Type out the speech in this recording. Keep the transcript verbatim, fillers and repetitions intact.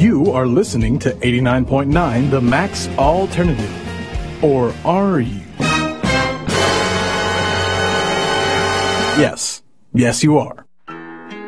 You are listening to eighty-nine point nine, the Max Alternative. Or are you? Yes. Yes, you are.